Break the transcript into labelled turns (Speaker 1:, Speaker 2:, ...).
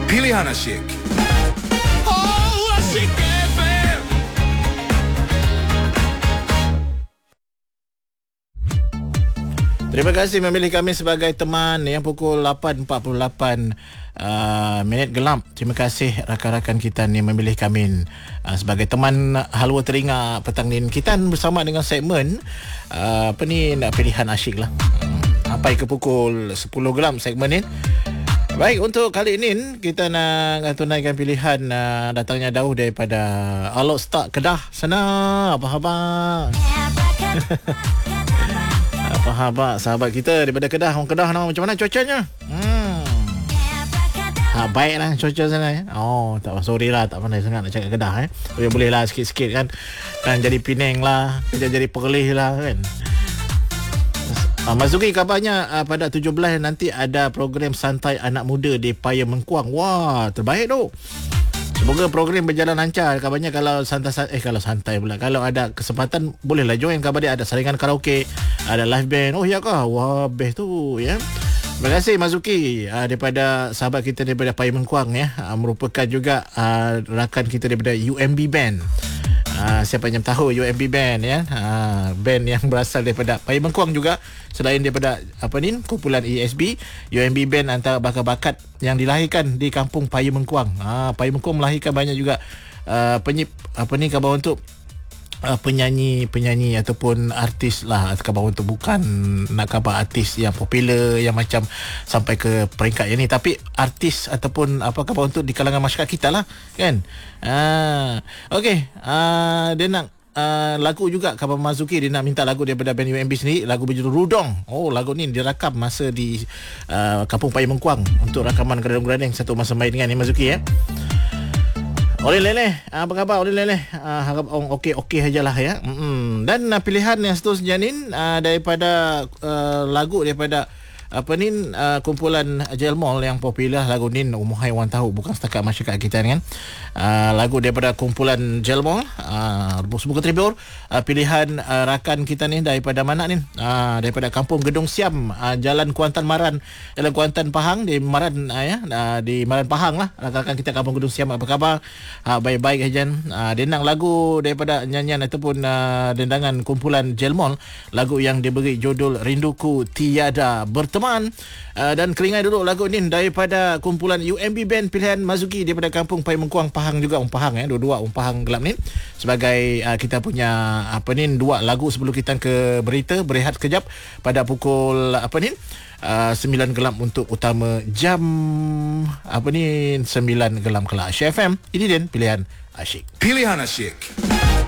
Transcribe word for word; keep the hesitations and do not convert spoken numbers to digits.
Speaker 1: Pilihan Asyik. Oh, Asyik F M.
Speaker 2: Terima kasih memilih kami sebagai teman yang pukul lapan empat puluh lapan uh, minit gelap. Terima kasih rakan-rakan kita ni memilih kami uh, sebagai teman halwa telinga petang ni. Kita bersama dengan segmen uh, apa ni, nak pilihan asyik lah. Hmm, sampai ke pukul sepuluh gelap segmen ni. Baik, untuk kali ini kita nak tunaikan pilihan uh, datangnya jauh daripada Alok Star Kedah. Sana, apa khabar? Apa khabar sahabat kita daripada Kedah? Orang Kedah nama macam mana cuacanya? Hmm. Ha, baiklah cuaca sana ya. Oh, tak sorry lah, tak pandai sangat nak cakap Kedah eh. Boleh boleh lah sikit-sikit kan. Kan jadi Penang lah, kerja jadi Perlis lah kan. Uh, Mas Zuki, kabarnya uh, pada tujuh belas nanti ada program santai anak muda di Paya Mengkuang. Wah, terbaik tu. Semoga program berjalan lancar. Kabarnya kalau santai eh kalau santai pula, kalau ada kesempatan bolehlah join. Kabar dia ada saringan karaoke, ada live band. Oh ya kah? Wah, best tu ya. Terima kasih Mas Zuki uh, daripada sahabat kita daripada Paya Mengkuang ya. Uh, merupakan juga uh, rakan kita daripada U M B Band. Uh, siapa yang tahu U M B Band ya, uh, band yang berasal daripada Paya Mengkuang juga. Selain daripada apa ni, kumpulan E S B, U M B Band antara bakat-bakat yang dilahirkan di kampung Paya Mengkuang. uh, Paya Mengkuang melahirkan banyak juga uh, penyip apa ni, khabar untuk uh, penyanyi-penyanyi ataupun artis lah. Khabar untuk bukan nak khabar artis yang popular yang macam sampai ke peringkat yang ni, tapi artis ataupun apa khabar untuk di kalangan masyarakat kita lah kan. Ah, okey, ah, dia nak uh, lagu juga khabar Mazuki, dia nak minta lagu daripada band U M B sendiri, lagu berjudul Rudong. Oh, lagu ni dirakam masa di uh, kampung Paya Mengkuang untuk rakaman Geradang-Geradang satu masa main dengan ni Mazuki ya. Oleh leleh, apa khabar Oleh leleh? Uh, harap orang okey-okey sajalah ya. Mm-hmm. Dan uh, pilihan yang seterusnya ni uh, daripada uh, lagu daripada apa ni, uh, kumpulan Jelmol yang popular. Lagu ni umum haiwan tahu, bukan setakat masyarakat kita kan. Uh, lagu daripada kumpulan Jelmol, uh, Buka Tribur, uh, pilihan uh, rakan kita ni daripada mana ni? Uh, daripada kampung Gedung Siam, uh, Jalan Kuantan Maran, Jalan Kuantan Pahang di Maran uh, ya, uh, di Maran Pahang lah. Rakan-rakan kita kampung Gedung Siam, apa khabar? Uh, baik-baik aja. Uh, denang lagu daripada nyanyian ataupun uh, dendangan kumpulan Jelmol, lagu yang diberi judul Rinduku Tiada Berteman. Uh, dan keringai dulu lagu ni daripada kumpulan U M B Band, pilihan Mazuki daripada kampung Paya Mengkuang, Pahang juga, um Pahang eh, dua-dua um Pahang gelap ni. Sebagai uh, kita punya apa ni, dua lagu sebelum kita ke berita, berehat kejap pada pukul apa ni, uh, sembilan gelap untuk utama jam apa ni, sembilan gelap kelak Asyik F M. Ini dia pilihan asyik.
Speaker 1: Pilihan Asyik.